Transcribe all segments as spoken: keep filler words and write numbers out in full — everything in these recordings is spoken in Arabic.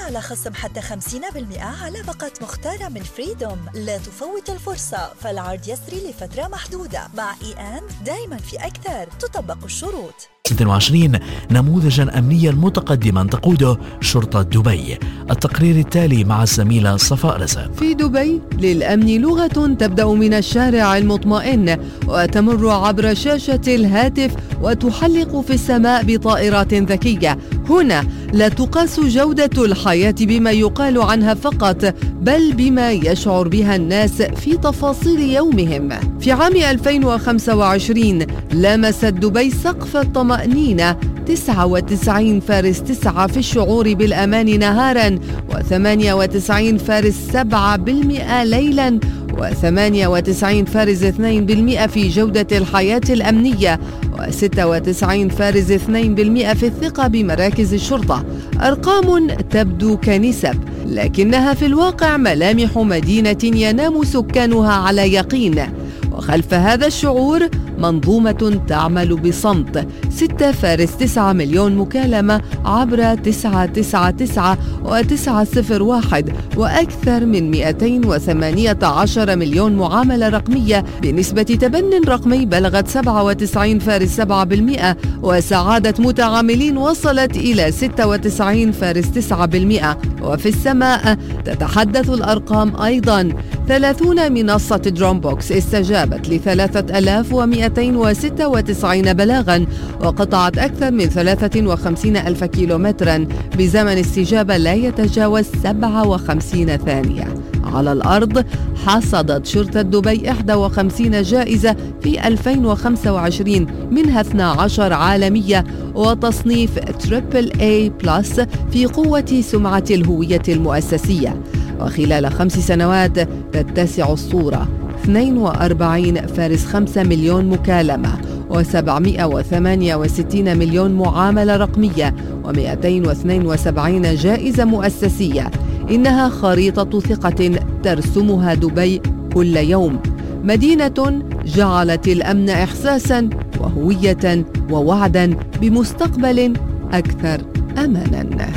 على خصم حتى خمسين بالمئة على باقة مختارة من فريدوم. لا تفوت الفرصة، فالعرض يسري لفترة محدودة. مع إي أند دايما في أكثر، تطبق الشروط. ستة وعشرين نموذجا أمنيا متقدما تقوده شرطة دبي. التقرير التالي مع الزميلة صفاء رزق. في دبي للأمن لغة تبدأ من الشارع المطمئن وتمر عبر شاشة الهاتف وتحلق في السماء بطائرات ذكية. هنا لا تقاس جودة الحياة بما يقال عنها فقط، بل بما يشعر بها الناس في تفاصيل يومهم. في عام ألفين وخمسة وعشرين لمست دبي سقف الطمأنينة، تسعة وتسعين فاصلة تسعة في الشعور بالأمان نهارا، وثمانية وتسعين فاصلة سبعة بالمئة ليلا، وثمانية وتسعين فاصلة اثنين بالمئة في جودة الحياة الأمنية، وستة وتسعين فاصلة اثنين بالمئة في الثقة بمراكز الشرطة. أرقام تبدو كنسب، لكنها في الواقع ملامح مدينة ينام سكانها على يقين. وخلف هذا الشعور منظومة تعمل بصمت. ستة فاصلة تسعة مليون مكالمة عبر تسعة تسعة تسعة وتسعة صفر واحد، وأكثر من مئتين وثمانية عشر مليون معاملة رقمية بنسبة تبن رقمي بلغت سبعة وتسعين فاصلة سبعة بالمئة، وسعادة متعاملين وصلت إلى ستة وتسعين فاصلة تسعة بالمئة. وفي السماء تتحدث الأرقام أيضا. ثلاثين منصة درومبوكس استجابت لثلاثة آلاف ومئتين وستة وتسعين بلاغا، وقطعت أكثر من ثلاثة وخمسين ألف كيلومترا بزمن استجابة لا يتجاوز سبعة وخمسين ثانية. على الأرض حصدت شرطة دبي إحدى وخمسين جائزة في ألفين وخمسة وعشرين، منها اثنتي عشرة عالمية وتصنيف تريبل اي بلس في قوة سمعة الهوية المؤسسية. وخلال خمس سنوات تتسع الصورة اثنين وأربعين فاصلة خمسة مليون مكالمة، وسبعمئة وثمانية وستين مليون معاملة رقمية، ومئتين واثنين وسبعين جائزة مؤسسية. إنها خريطة ثقة ترسمها دبي كل يوم، مدينة جعلت الأمن إحساساً وهوية ووعداً بمستقبل أكثر أماناً.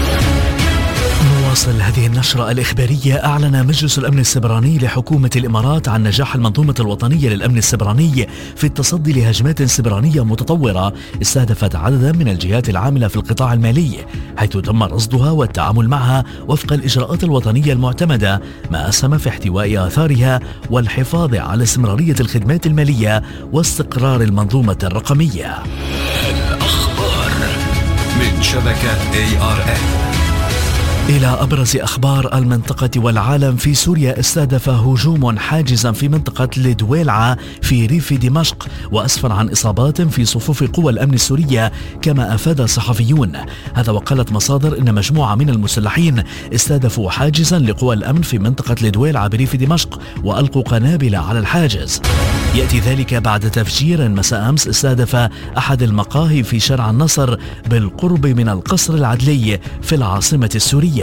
نواصل هذه النشرة الإخبارية. أعلن مجلس الأمن السبراني لحكومة الإمارات عن نجاح المنظومة الوطنية للأمن السبراني في التصدي لهجمات سبرانية متطورة استهدفت عددا من الجهات العاملة في القطاع المالي، حيث تم رصدها والتعامل معها وفق الإجراءات الوطنية المعتمدة، ما أسهم في احتواء آثارها والحفاظ على استمرارية الخدمات المالية واستقرار المنظومة الرقمية. الأخبار من شبكة إيه آر إن. إلى أبرز أخبار المنطقة والعالم. في سوريا استهدف هجوم حاجزا في منطقة لدويلعة في ريف دمشق، وأسفر عن إصابات في صفوف قوى الأمن السورية كما أفاد صحفيون. هذا وقالت مصادر إن مجموعة من المسلحين استهدفوا حاجزا لقوى الأمن في منطقة لدويلعة بريف دمشق وألقوا قنابل على الحاجز. يأتي ذلك بعد تفجير مساء أمس استهدف أحد المقاهي في شارع النصر بالقرب من القصر العدلي في العاصمة السورية.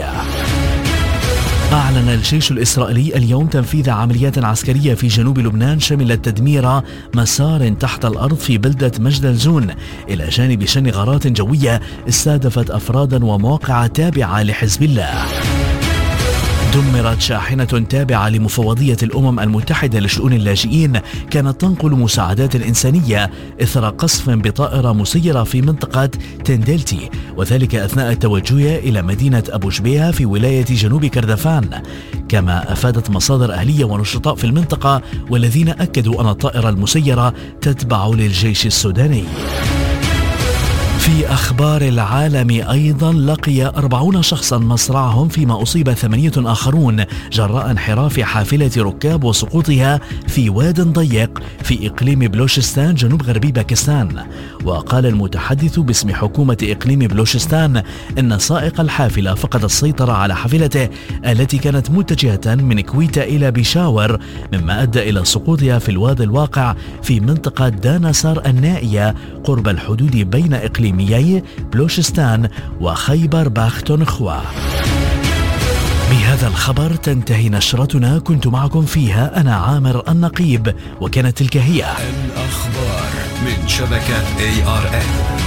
أعلن الجيش الإسرائيلي اليوم تنفيذ عمليات عسكرية في جنوب لبنان شملت تدمير مسار تحت الأرض في بلدة مجد الزون، إلى جانب شن غارات جوية استهدفت أفرادا ومواقع تابعة لحزب الله. دمرت شاحنة تابعة لمفوضية الأمم المتحدة لشؤون اللاجئين كانت تنقل مساعدات إنسانية إثر قصف بطائرة مسيرة في منطقة تندلتي، وذلك أثناء التوجه إلى مدينة أبو شبيهة في ولاية جنوب كردفان. كما أفادت مصادر أهلية ونشطاء في المنطقة والذين أكدوا أن الطائرة المسيرة تتبع للجيش السوداني. في أخبار العالم أيضا، لقي أربعون شخصا مصرعهم فيما أصيب ثمانية آخرون جراء انحراف حافلة ركاب وسقوطها في واد ضيق في إقليم بلوشستان جنوب غربي باكستان. وقال المتحدث باسم حكومة إقليم بلوشستان إن سائق الحافلة فقد السيطرة على حافلته التي كانت متجهة من كويتا إلى بيشاور، مما أدى إلى سقوطها في الواد الواقع في منطقة دانسر النائية قرب الحدود بين إقليم بلوشستان وخيبر باختونخوا. بهذا الخبر تنتهي نشرتنا، كنت معكم فيها أنا عامر النقيب، وكانت تلك هي الأخبار من شبكة إيه آر إن.